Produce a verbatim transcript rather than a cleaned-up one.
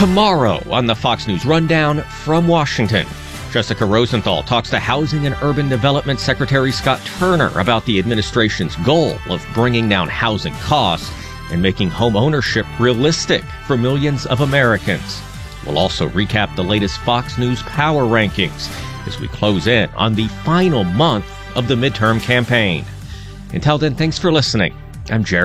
Tomorrow on the Fox News Rundown from Washington, Jessica Rosenthal talks to Housing and Urban Development Secretary Scott Turner about the administration's goal of bringing down housing costs and making home ownership realistic for millions of Americans. We'll also recap the latest Fox News Power Rankings as we close in on the final month of the midterm campaign. Until then, thanks for listening. I'm Jerry.